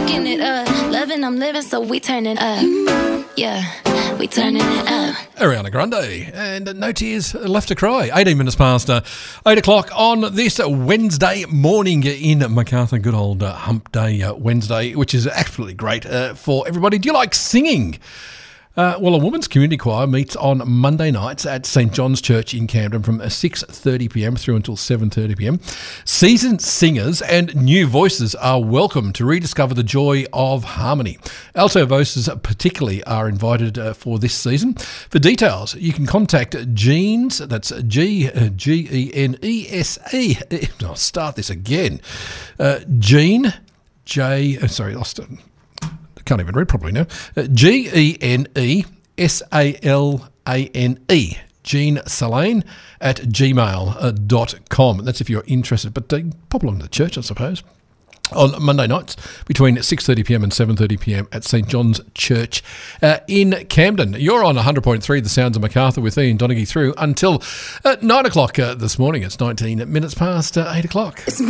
cooking it up. Loving, I'm living, so we turning up. Yeah, we turning it up. Ariana Grande, and No Tears Left to Cry. 18 minutes past 8 o'clock on this Wednesday morning in Macarthur. Good old Hump Day Wednesday, which is absolutely great for everybody. Do you like singing? Well, a women's community choir meets on Monday nights at St John's Church in Camden from 6:30pm through until 7:30pm. Seasoned singers and new voices are welcome to rediscover the joy of harmony. Alto voices particularly are invited for this season. For details, you can contact Genes, that's G-E-N-E-S-E. I'll start this again. Gene, can't even read properly now. Genesalane, Jean Salane at gmail.com. That's if you're interested, but pop along to the church, I suppose. On Monday nights between 6:30pm and 7:30pm at St John's Church in Camden. You're on 100.3 The Sounds of Macarthur with Ian Donaghy through until 9 o'clock this morning. It's 19 minutes past 8 o'clock.